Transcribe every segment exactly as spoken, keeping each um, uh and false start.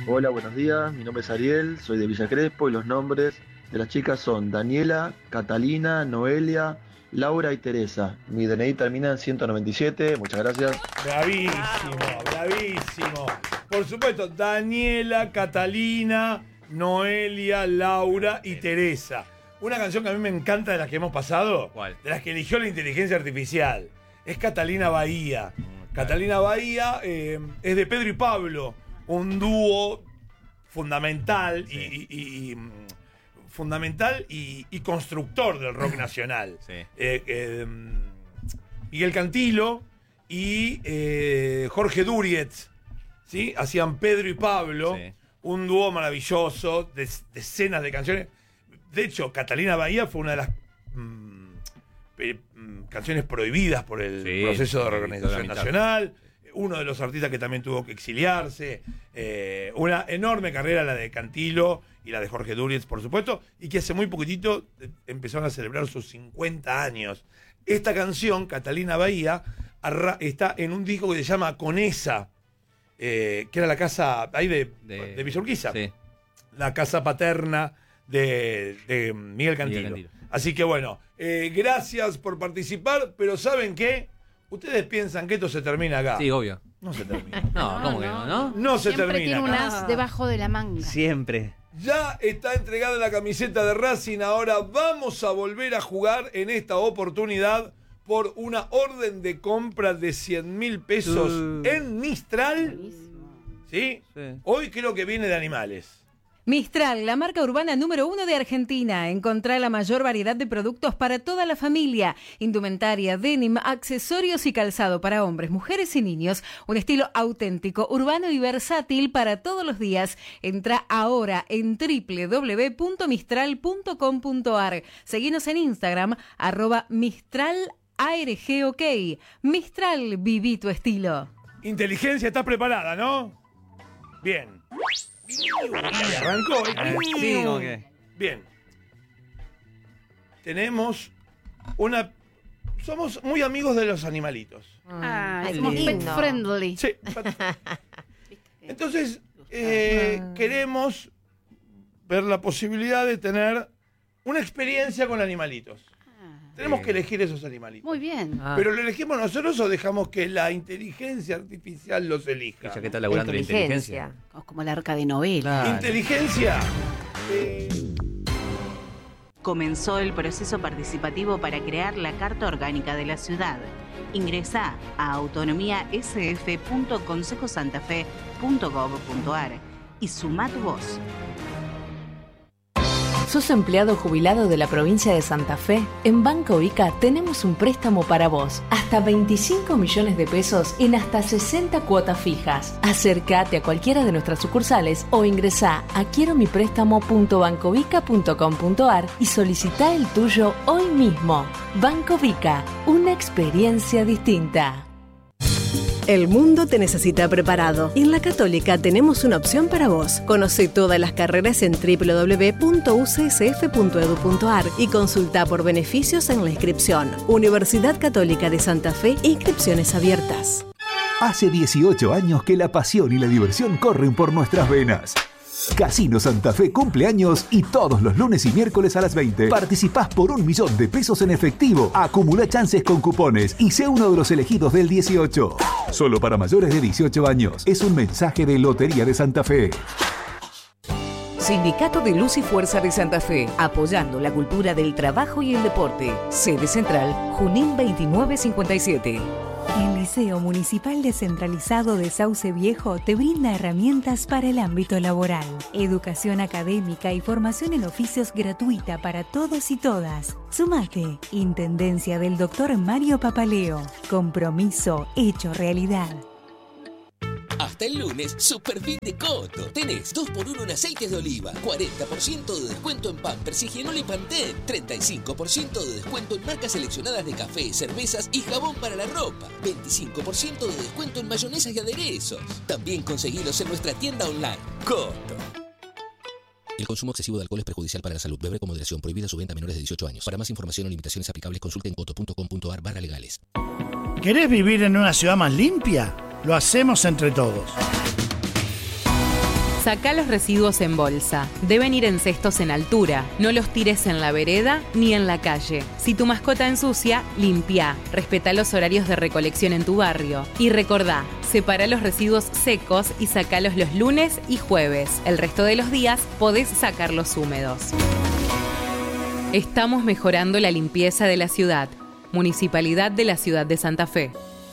Hola, buenos días. Mi nombre es Ariel, soy de Villa Crespo y los nombres de las chicas son Daniela, Catalina, Noelia, Laura y Teresa. Mi D N I termina en ciento noventa y siete. Muchas gracias. Bravísimo, bravísimo. Por supuesto, Daniela, Catalina, Noelia, Laura y Teresa. Una canción que a mí me encanta de las que hemos pasado. ¿Cuál? De las que eligió la inteligencia artificial. Es Catalina Bahía. Catalina Bahía eh, es de Pedro y Pablo. Un dúo fundamental sí. y, y, y fundamental y, y constructor del rock nacional. Sí. Eh, eh, Miguel Cantilo y eh, Jorge Durietz, ¿sí? Hacían Pedro y Pablo, sí. Un dúo maravilloso, de, decenas de canciones. De hecho, Catalina Bahía fue una de las mmm, pe, mmm, canciones prohibidas por el sí, proceso de reorganización nacional. Uno de los artistas que también tuvo que exiliarse. Eh, una enorme carrera la de Cantilo y la de Jorge Durietz, por supuesto, y que hace muy poquitito empezaron a celebrar sus cincuenta años. Esta canción, Catalina Bahía, está en un disco que se llama Conesa, eh, que era la casa ahí de, de, de Villa Urquiza. Sí. La casa paterna de, de Miguel Cantilo. Miguel Cantilo. Así que bueno, eh, gracias por participar, pero ¿saben qué? Ustedes piensan que esto se termina acá. Sí, obvio. No se termina. No, ¿cómo no, que no? No, no se Siempre termina. Tiene un acá. as debajo de la manga. Siempre. Ya está entregada la camiseta de Racing. Ahora vamos a volver a jugar en esta oportunidad por una orden de compra de cien mil pesos uh. en Mistral. ¿Sí? ¿Sí? Hoy creo que viene de animales. Mistral, la marca urbana número uno de Argentina. Encontrá la mayor variedad de productos para toda la familia. Indumentaria, denim, accesorios y calzado para hombres, mujeres y niños. Un estilo auténtico, urbano y versátil para todos los días. Entrá ahora en doble u doble u doble u punto mistral punto com punto a r. Seguinos en Instagram, arroba Mistral A R G OK. Mistral, viví tu estilo. Inteligencia, ¿estás preparada, no? Bien. Arrancó. Sí, okay. Bien. Tenemos una... Somos muy amigos de los animalitos. Ah, somos pet friendly. Sí. Entonces, eh, queremos ver la posibilidad de tener una experiencia con animalitos. Tenemos que elegir esos animalitos. Muy bien. Ah. ¿Pero lo elegimos nosotros o dejamos que la inteligencia artificial los elija? ¿Ella qué está laburando la inteligencia? Como la arca de novela. Claro. ¿Inteligencia? Eh... Comenzó el proceso participativo para crear la Carta Orgánica de la Ciudad. Ingresá a autonomía s f punto consejo santa fe punto gov punto a r y sumá tu voz. ¿Sos empleado jubilado de la provincia de Santa Fe? En Banco Ica tenemos un préstamo para vos. Hasta veinticinco millones de pesos en hasta sesenta cuotas fijas. Acércate a cualquiera de nuestras sucursales o ingresá a quiero mi préstamo punto bancovica punto com punto a r y solicitá el tuyo hoy mismo. Banco Ica, una experiencia distinta. El mundo te necesita preparado y en la Católica tenemos una opción para vos. Conoce todas las carreras en doble u doble u doble u punto u c s f punto e d u punto a r y consulta por beneficios en la inscripción. Universidad Católica de Santa Fe, inscripciones abiertas. Hace dieciocho años que la pasión y la diversión corren por nuestras venas. Casino Santa Fe cumple años y todos los lunes y miércoles a las veinte participás por un millón de pesos en efectivo. Acumula chances con cupones y sé uno de los elegidos del dieciocho. Solo para mayores de dieciocho años. Es un mensaje de Lotería de Santa Fe. Sindicato de Luz y Fuerza de Santa Fe, apoyando la cultura del trabajo y el deporte. Sede central, Junín veintinueve cincuenta y siete. El Liceo Municipal Descentralizado de Sauce Viejo te brinda herramientas para el ámbito laboral, educación académica y formación en oficios gratuita para todos y todas. Sumate. Intendencia del doctor Mario Papaleo. Compromiso hecho realidad. Hasta el lunes, super fin de Coto. Tenés dos por uno en aceites de oliva, cuarenta por ciento de descuento en Pampers, Higienol y Pantene, treinta y cinco por ciento de descuento en marcas seleccionadas de café, cervezas y jabón para la ropa, veinticinco por ciento de descuento en mayonesas y aderezos. También conseguilos en nuestra tienda online. Coto. El consumo excesivo de alcohol es perjudicial para la salud. Beber con moderación. Prohibida su venta a menores de dieciocho años. Para más información o limitaciones aplicables, consulte en coto punto com punto a r barra legales. ¿Querés vivir en una ciudad más limpia? Lo hacemos entre todos. Sacá los residuos en bolsa. Deben ir en cestos en altura. No los tires en la vereda ni en la calle. Si tu mascota ensucia, limpia. Respeta los horarios de recolección en tu barrio. Y recordá, separa los residuos secos y sacalos los lunes y jueves. El resto de los días podés sacarlos húmedos. Estamos mejorando la limpieza de la ciudad. Municipalidad de la Ciudad de Santa Fe.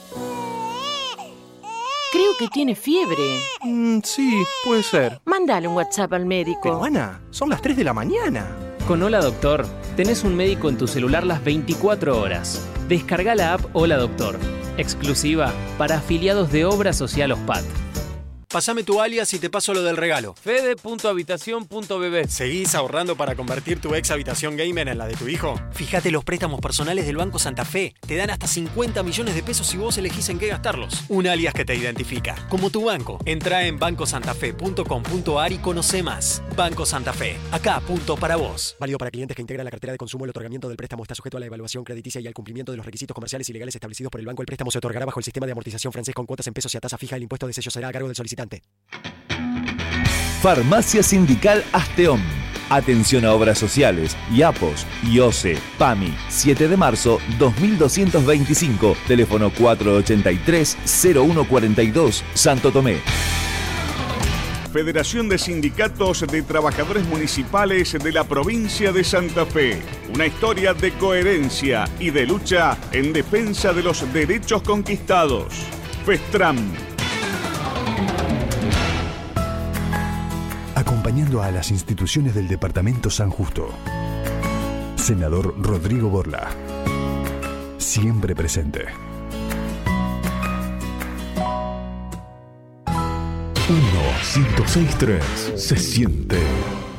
Creo que tiene fiebre. Mm, sí, puede ser. Mándale un WhatsApp al médico. Pero Ana, son las tres de la mañana. Con Hola Doctor, tenés un médico en tu celular las veinticuatro horas. Descarga la app Hola Doctor, exclusiva para afiliados de Obra Social OSPAT. Pásame tu alias y te paso lo del regalo. Fede punto habitación punto b b. ¿Seguís ahorrando para convertir tu ex habitación gamer en la de tu hijo? Fíjate los préstamos personales del Banco Santa Fe. Te dan hasta cincuenta millones de pesos si vos elegís en qué gastarlos. Un alias que te identifica, como tu banco. Entrá en banco santa fe punto com punto a r y conoce más. Banco Santa Fe. Acá, punto para vos. Válido para clientes que integran la cartera de consumo. El otorgamiento del préstamo está sujeto a la evaluación crediticia y al cumplimiento de los requisitos comerciales y legales establecidos por el banco. El préstamo se otorgará bajo el sistema de amortización francés con cuotas en pesos y a tasa fija. El impuesto de sello será a cargo del solicitante. Farmacia Sindical Asteón. Atención a obras sociales, I A P O S, I O C E, PAMI. siete de marzo dos mil doscientos veinticinco. Teléfono cuatro ochenta y tres cero uno cuarenta y dos, Santo Tomé. Federación de Sindicatos de Trabajadores Municipales de la provincia de Santa Fe. Una historia de coherencia y de lucha en defensa de los derechos conquistados. FESTRAM. Acompañando a las instituciones del Departamento San Justo. Senador Rodrigo Borla. Siempre presente. uno, ciento seis punto tres. Se siente.